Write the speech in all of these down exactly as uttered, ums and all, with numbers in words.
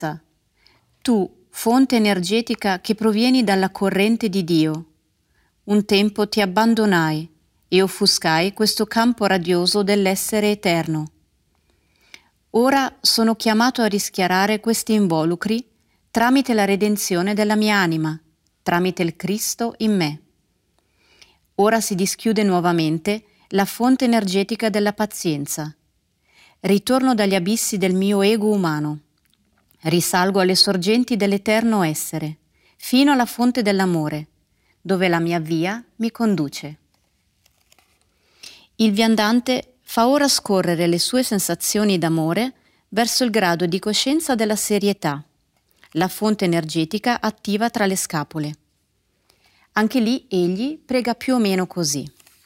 esatta. Tu, fonte energetica che provieni dalla corrente di Dio. Un tempo ti abbandonai e offuscai questo campo radioso dell'essere eterno. Ora sono chiamato a rischiarare questi involucri tramite la redenzione della mia anima, tramite il Cristo in me. Ora si dischiude nuovamente la fonte energetica della pazienza. Ritorno dagli abissi del mio ego umano. Risalgo alle sorgenti dell'eterno essere, fino alla fonte dell'amore, dove la mia via mi conduce. Il viandante fa ora scorrere le sue sensazioni d'amore verso il grado di coscienza della serietà, la fonte energetica attiva tra le scapole. Anche lì egli prega più o meno così.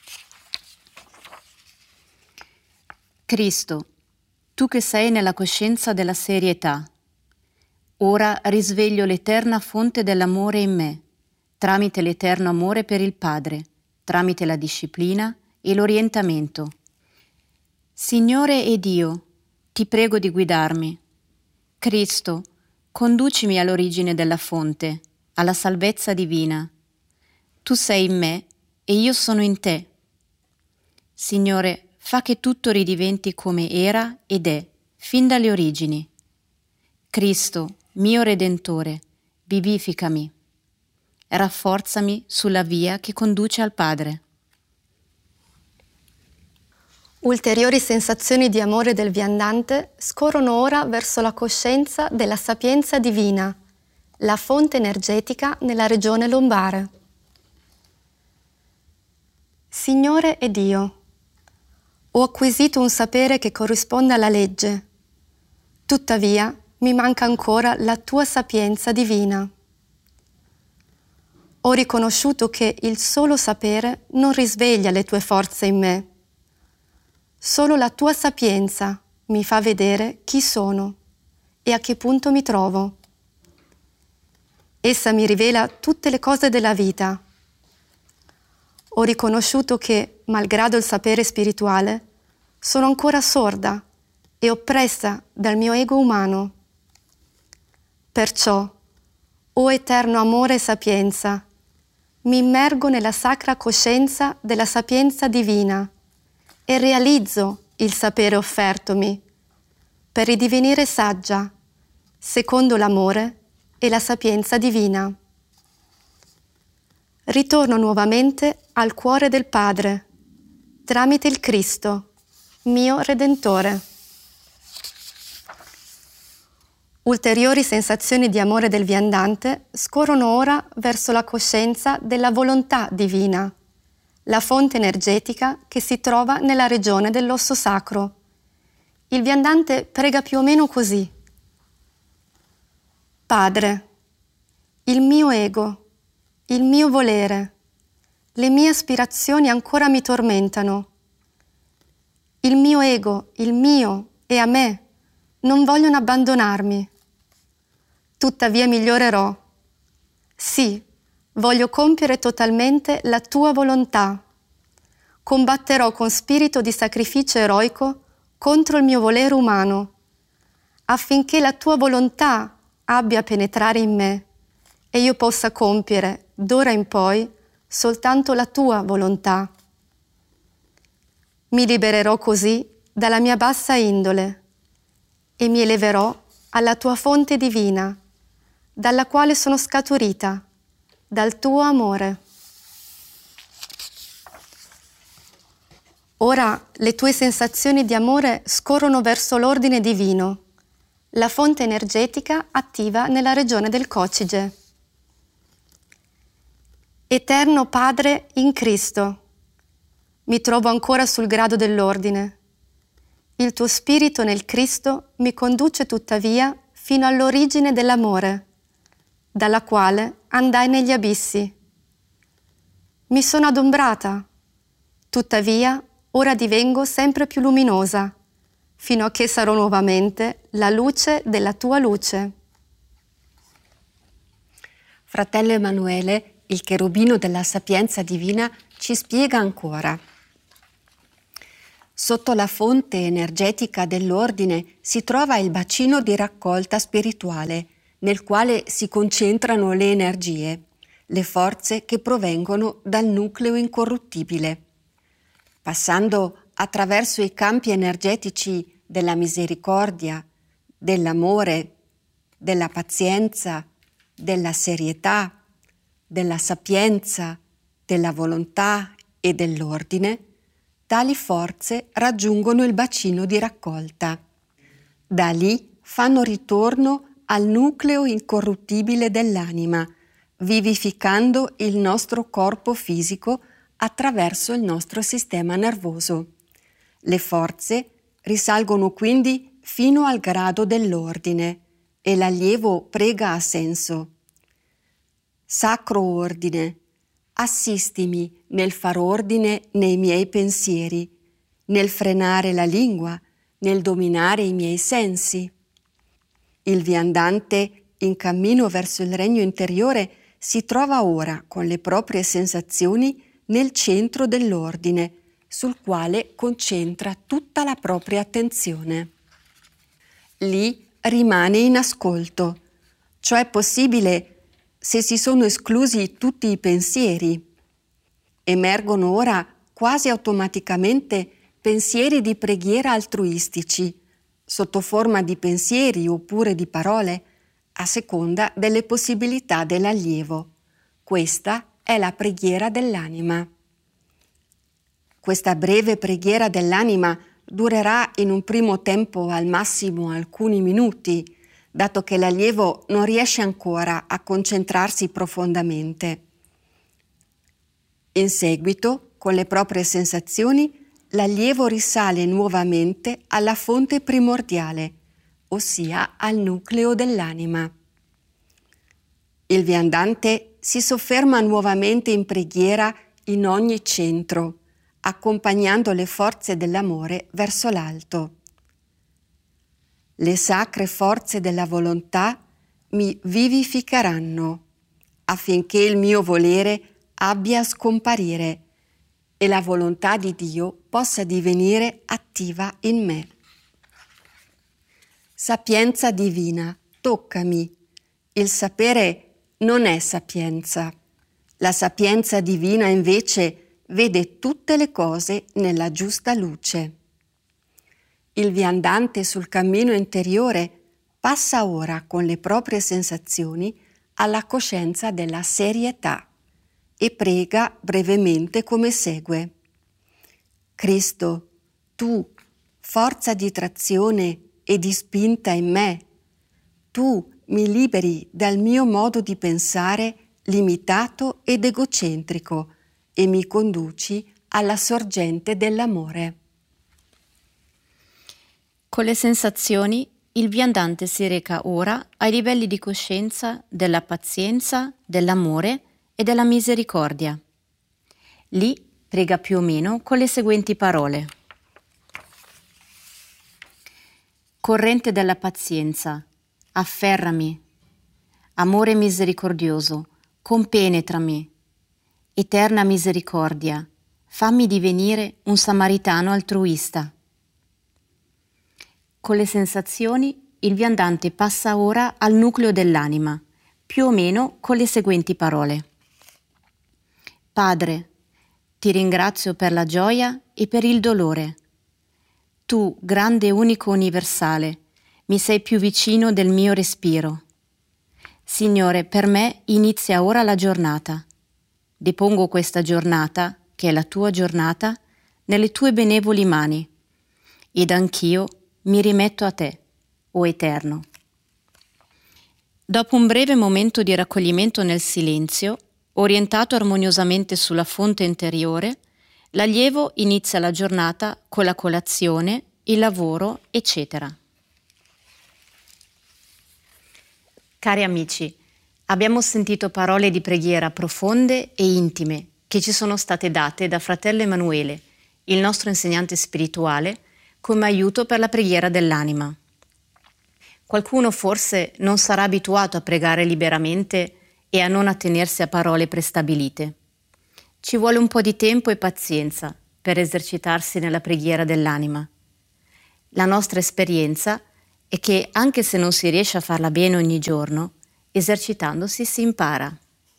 Cristo, tu che sei nella coscienza della serietà, ora risveglio l'eterna fonte dell'amore in me, tramite l'eterno amore per il Padre, tramite la disciplina e l'orientamento. Signore e Dio, ti prego di guidarmi. Cristo, conducimi all'origine della fonte, alla salvezza divina. Tu sei in me e io sono in te. Signore, fa che tutto ridiventi come era ed è, fin dalle origini. Cristo, mio Redentore, vivificami. Rafforzami sulla via che conduce al Padre. Ulteriori sensazioni di amore del viandante scorrono ora verso la coscienza della sapienza divina, la fonte energetica nella regione lombare. Signore e Dio, ho acquisito un sapere che corrisponde alla legge. Tuttavia, mi manca ancora la tua sapienza divina. Ho riconosciuto che il solo sapere non risveglia le tue forze in me. Solo la tua sapienza mi fa vedere chi sono e a che punto mi trovo. Essa mi rivela tutte le cose della vita. Ho riconosciuto che, malgrado il sapere spirituale, sono ancora sorda e oppressa dal mio ego umano. Perciò, o eterno amore e sapienza, mi immergo nella sacra coscienza della sapienza divina e realizzo il sapere offertomi per ridivenire saggia, secondo l'amore e la sapienza divina. Ritorno nuovamente al cuore del Padre, tramite il Cristo, mio Redentore. Ulteriori sensazioni di amore del viandante scorrono ora verso la coscienza della volontà divina, la fonte energetica che si trova nella regione dell'osso sacro. Il viandante prega più o meno così. Padre, il mio ego, il mio volere, le mie aspirazioni ancora mi tormentano. Il mio ego, il mio e a me non vogliono abbandonarmi. Tuttavia migliorerò. Sì, voglio compiere totalmente la tua volontà. Combatterò con spirito di sacrificio eroico contro il mio volere umano, affinché la tua volontà abbia a penetrare in me e io possa compiere, d'ora in poi, soltanto la tua volontà. Mi libererò così dalla mia bassa indole e mi eleverò alla tua fonte divina, dalla quale sono scaturita, dal tuo amore. Ora le tue sensazioni di amore scorrono verso l'ordine divino, la fonte energetica attiva nella regione del cocige. Eterno Padre in Cristo, mi trovo ancora sul grado dell'ordine. Il tuo spirito nel Cristo mi conduce tuttavia fino all'origine dell'amore, dalla quale andai negli abissi. Mi sono adombrata, tuttavia ora divengo sempre più luminosa, fino a che sarò nuovamente la luce della tua luce. Fratello Emanuele, il cherubino della sapienza divina, ci spiega ancora. Sotto la fonte energetica dell'ordine si trova il bacino di raccolta spirituale, nel quale si concentrano le energie, le forze che provengono dal nucleo incorruttibile. Passando attraverso i campi energetici della misericordia, dell'amore, della pazienza, della serietà, della sapienza, della volontà e dell'ordine, tali forze raggiungono il bacino di raccolta. Da lì fanno ritorno al nucleo incorruttibile dell'anima, vivificando il nostro corpo fisico attraverso il nostro sistema nervoso. Le forze risalgono quindi fino al grado dell'ordine e l'allievo prega a senso: Sacro ordine, assistimi nel far ordine nei miei pensieri, nel frenare la lingua, nel dominare i miei sensi. Il viandante in cammino verso il regno interiore si trova ora con le proprie sensazioni nel centro dell'ordine, sul quale concentra tutta la propria attenzione. Lì rimane in ascolto, cioè possibile se si sono esclusi tutti i pensieri. Emergono ora quasi automaticamente pensieri di preghiera altruistici, sotto forma di pensieri oppure di parole, a seconda delle possibilità dell'allievo. Questa è la preghiera dell'anima. Questa breve preghiera dell'anima durerà in un primo tempo al massimo alcuni minuti, dato che l'allievo non riesce ancora a concentrarsi profondamente. In seguito, con le proprie sensazioni, l'allievo risale nuovamente alla fonte primordiale, ossia al nucleo dell'anima. Il viandante si sofferma nuovamente in preghiera in ogni centro, accompagnando le forze dell'amore verso l'alto. Le sacre forze della volontà mi vivificheranno, affinché il mio volere abbia a scomparire e la volontà di Dio possa divenire attiva in me. Sapienza divina, toccami. Il sapere non è sapienza. La sapienza divina invece vede tutte le cose nella giusta luce. Il viandante sul cammino interiore passa ora con le proprie sensazioni alla coscienza della serietà e prega brevemente come segue: Cristo, tu, forza di trazione e di spinta in me, tu mi liberi dal mio modo di pensare limitato ed egocentrico e mi conduci alla sorgente dell'amore. Con le sensazioni, il viandante si reca ora ai livelli di coscienza della pazienza, dell'amore e della misericordia. Lì prega più o meno con le seguenti parole: Corrente della pazienza, afferrami. Amore misericordioso, compenetrami. Eterna misericordia, fammi divenire un samaritano altruista. Con le sensazioni, il viandante passa ora al nucleo dell'anima, più o meno con le seguenti parole: Padre, ti ringrazio per la gioia e per il dolore. Tu, grande unico universale, mi sei più vicino del mio respiro. Signore, per me inizia ora la giornata. Depongo questa giornata, che è la tua giornata, nelle tue benevoli mani, ed anch'io mi rimetto a te, o Eterno. Dopo un breve momento di raccoglimento nel silenzio, orientato armoniosamente sulla fonte interiore, l'allievo inizia la giornata con la colazione, il lavoro, eccetera. Cari amici, abbiamo sentito parole di preghiera profonde e intime che ci sono state date da fratello Emanuele, il nostro insegnante spirituale, come aiuto per la preghiera dell'anima. Qualcuno forse non sarà abituato a pregare liberamente e a non attenersi a parole prestabilite. Ci vuole un po' di tempo e pazienza per esercitarsi nella preghiera dell'anima. La nostra esperienza è che anche se non si riesce a farla bene ogni giorno, esercitandosi si impara.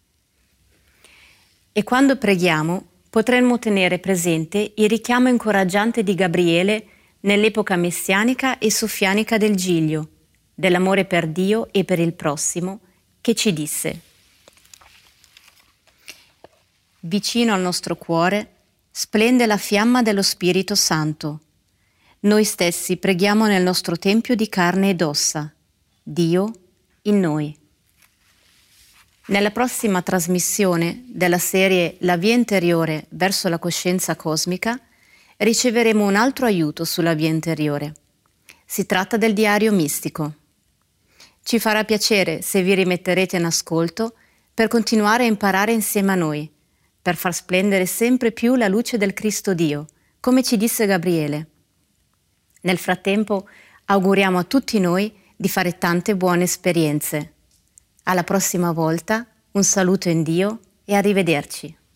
E quando preghiamo potremmo tenere presente il richiamo incoraggiante di Gabriele nell'epoca messianica e soffianica del Giglio, dell'amore per Dio e per il prossimo, che ci disse: vicino al nostro cuore splende la fiamma dello Spirito Santo. Noi stessi preghiamo nel nostro tempio di carne ed ossa, Dio in noi. Nella prossima trasmissione della serie La via interiore verso la coscienza cosmica riceveremo un altro aiuto sulla via interiore. Si tratta del diario mistico. Ci farà piacere se vi rimetterete in ascolto per continuare a imparare insieme a noi, per far splendere sempre più la luce del Cristo Dio, come ci disse Gabriele. Nel frattempo auguriamo a tutti noi di fare tante buone esperienze. Alla prossima volta, un saluto in Dio e arrivederci.